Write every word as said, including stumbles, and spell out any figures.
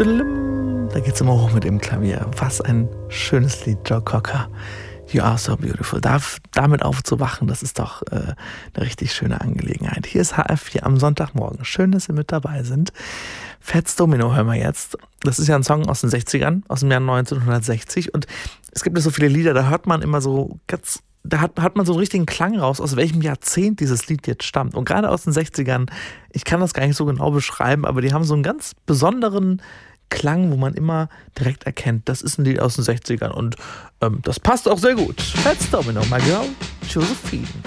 Da geht's immer hoch mit dem Klavier. Was ein schönes Lied, Joe Cocker. You are so beautiful. Darf, damit aufzuwachen, das ist doch äh, eine richtig schöne Angelegenheit. Hier ist H F vier am Sonntagmorgen. Schön, dass Sie mit dabei sind. Fats Domino hören wir jetzt. Das ist ja ein Song aus den sechzigern, aus dem Jahr neunzehnhundertsechzig. Und es gibt ja so viele Lieder, da hört man immer so ganz, da hat, hat man so einen richtigen Klang raus, aus welchem Jahrzehnt dieses Lied jetzt stammt. Und gerade aus den sechzigern, ich kann das gar nicht so genau beschreiben, aber die haben so einen ganz besonderen Klang, wo man immer direkt erkennt, das ist ein Lied aus den sechzigern. Und ähm, das passt auch sehr gut. Fats Domino, my girl, Josephine.